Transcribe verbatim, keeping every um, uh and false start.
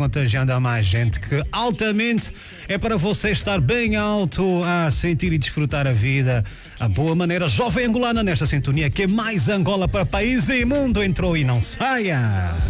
contagiando a mais gente, que altamente é para você estar bem alto, a sentir e desfrutar a vida. A boa maneira, jovem angolana nesta sintonia, que é mais Angola para país e mundo, entrou e não saia.